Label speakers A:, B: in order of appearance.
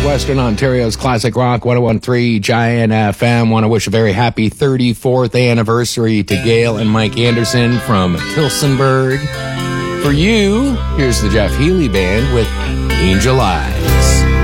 A: Western Ontario's Classic Rock 101.3 Giant FM. Want to wish a very happy 34th anniversary to Gail and Mike Anderson from Tilsonburg. For you, here's the Jeff Healey Band with Angel Eye.